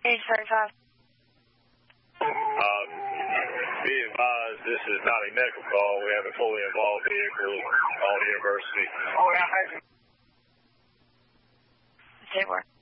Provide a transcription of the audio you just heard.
Age 35. Be advised, this is not a medical call. We have a fully involved vehicle on the university. Say where?